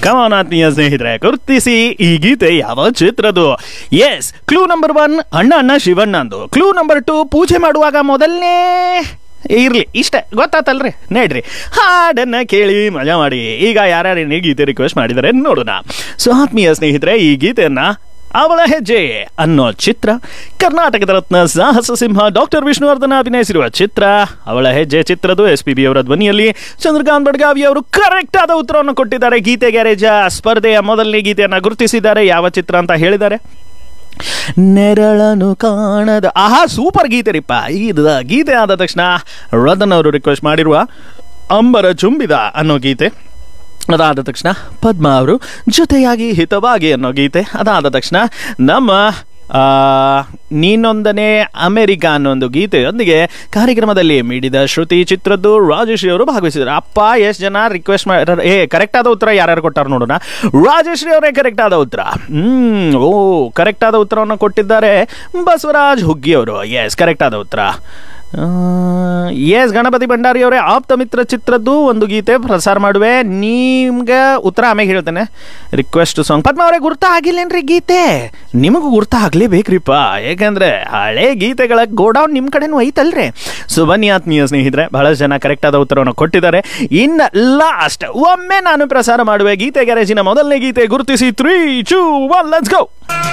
ಕಮಾನ್ ಆತ್ಮೀಯ ಸ್ನೇಹಿತರೆ, ಗುರ್ತಿಸಿ ಈ ಗೀತೆ ಯಾವ ಚಿತ್ರದ್ದು? ಎಸ್, ಕ್ಲೂ ನಂಬರ್ 1 ಅಣ್ಣ ಅಣ್ಣ ಶಿವಣ್ಣ ಅಂದು. ಕ್ಲೂ ನಂಬರ್ 2 ಪೂಜೆ ಮಾಡುವಾಗ ಮೊದಲನೇ ಇರ್ಲಿ, ಇಷ್ಟೇ ಗೊತ್ತಾತಲ್ರಿ. ನೋಡ್ರಿ, ಹಾಡನ್ನ ಕೇಳಿ ಮಜಾ ಮಾಡಿ. ಈಗ ಯಾರ್ಯಾರೇನು ಗೀತೆ ರಿಕ್ವೆಸ್ಟ್ ಮಾಡಿದ್ದಾರೆ ನೋಡೋಣ. ಸೊ ಆತ್ಮೀಯ ಸ್ನೇಹಿತರೆ, ಈ ಗೀತೆಯನ್ನ ಅವಳ ಹೆಜ್ಜೆ ಅನ್ನೋ ಚಿತ್ರ, ಕರ್ನಾಟಕದ ರತ್ನ ಸಾಹಸ ಸಿಂಹ ಡಾಕ್ಟರ್ ವಿಷ್ಣುವರ್ಧನ ಅಭಿನಯಿಸಿರುವ ಚಿತ್ರ ಅವಳ ಹೆಜ್ಜೆ ಚಿತ್ರದ್ದು. SPB ಅವರ ಧ್ವನಿಯಲ್ಲಿ ಚಂದ್ರಕಾಂತ್ ಬಡ್ಗಾವಿ ಅವರು ಕರೆಕ್ಟ್ ಆದ ಉತ್ತರವನ್ನು ಕೊಟ್ಟಿದ್ದಾರೆ. ಗೀತೆ ಗ್ಯಾರೇಜ್ ಸ್ಪರ್ಧೆಯ ಮೊದಲನೇ ಗೀತೆಯನ್ನು ಗುರುತಿಸಿದ್ದಾರೆ. ಯಾವ ಚಿತ್ರ ಅಂತ ಹೇಳಿದ್ದಾರೆ? ನೆರಳನು ಕಾಣದ. ಆಹಾ, ಸೂಪರ್ ಗೀತೆ ರೀಪ. ಇದು ಗೀತೆ ಆದ ತಕ್ಷಣ ರತನ್ ಅವರು ರಿಕ್ವೆಸ್ಟ್ ಮಾಡಿರುವ ಅಂಬರ ಚುಂಬಿದ ಅನ್ನೋ ಗೀತೆ. ಅದಾದ ತಕ್ಷಣ ಪದ್ಮ ಅವರು ಜೊತೆಯಾಗಿ ಹಿತವಾಗಿ ಅನ್ನೋ ಗೀತೆ. ಅದಾದ ತಕ್ಷಣ ನಮ್ಮ ನೀನೊಂದನೇ ಅಮೆರಿಕ ಅನ್ನೋ ಒಂದು ಗೀತೆಯೊಂದಿಗೆ ಕಾರ್ಯಕ್ರಮದಲ್ಲಿ ಮಿಡಿದ ಶ್ರುತಿ ಚಿತ್ರದ್ದು ರಾಜಶ್ರೀ ಅವರು ಭಾಗವಹಿಸಿದ್ರು. ಅಪ್ಪ, ಎಷ್ಟು ಜನ ರಿಕ್ವೆಸ್ಟ್ ಮಾಡಿ ಕರೆಕ್ಟ್ ಆದ ಉತ್ತರ ಯಾರ್ಯಾರು ಕೊಟ್ಟಾರ ನೋಡೋಣ. ರಾಜಶ್ರೀ ಅವರೇ ಕರೆಕ್ಟ್ ಆದ ಉತ್ತರ. ಕರೆಕ್ಟ್ ಆದ ಉತ್ತರವನ್ನು ಕೊಟ್ಟಿದ್ದಾರೆ ಬಸವರಾಜ್ ಹುಗ್ಗಿ ಅವರು. ಎಸ್, ಕರೆಕ್ಟ್ ಆದ ಉತ್ತರ. ಎಸ್, ಗಣಪತಿ ಭಂಡಾರಿ ಅವರೇ ಆಪ್ತ ಮಿತ್ರ ಚಿತ್ರದ್ದು ಒಂದು ಗೀತೆ ಪ್ರಸಾರ ಮಾಡುವೆ. ನಿಮ್ಗೆ ಉತ್ತರ ಆಮೇಲೆ ಹೇಳ್ತೇನೆ. Request song. ಪದ್ಮ ಅವರೇ, ಗುರ್ತ ಆಗಿಲ್ಲೇನ್ರಿ ಗೀತೆ? ನಿಮಗೂ ಗುರ್ತ ಆಗ್ಲೇಬೇಕ್ರಿಪ್ಪ, ಯಾಕಂದ್ರೆ ಹಳೆ ಗೀತೆಗಳ ಗೋಡೌನ್ ನಿಮ್ಮ ಕಡೆನೂ ಐತಲ್ರಿ. ಸೊ ಬನ್ನಿ ಆತ್ಮೀಯ ಸ್ನೇಹಿತರೆ, ಬಹಳಷ್ಟು ಜನ ಕರೆಕ್ಟ್ ಆದ ಉತ್ತರವನ್ನು ಕೊಟ್ಟಿದ್ದಾರೆ. ಇನ್ನು ಲಾಸ್ಟ್ ಒಮ್ಮೆ ನಾನು ಪ್ರಸಾರ ಮಾಡುವೆ ಗೀತೆ ಗ್ಯಾರೇಜಿನ ಮೊದಲನೇ ಗೀತೆ. ಗುರುತಿಸಿ 3, 2, 1, ಲೆಟ್ಸ್ ಗೋ.